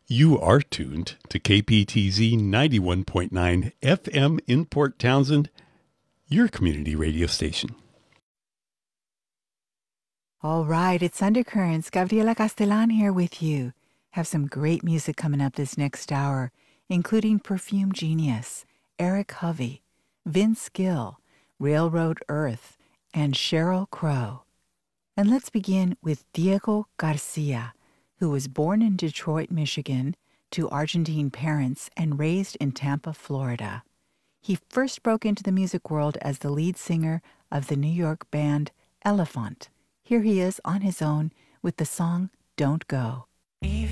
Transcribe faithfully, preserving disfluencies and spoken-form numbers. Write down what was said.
You are tuned to K P T Z ninety-one point nine F M in Port Townsend, your community radio station. All right, it's Undercurrents. Gabriela Castellan here with you. Have some great music coming up this next hour, including Perfume Genius, Eric Hovey, Vince Gill, Railroad Earth, and Sheryl Crow. And let's begin with Diego Garcia, who was born in Detroit, Michigan, to Argentine parents and raised in Tampa, Florida. He first broke into the music world as the lead singer of the New York band Elephant. Here he is on his own with the song Don't Go.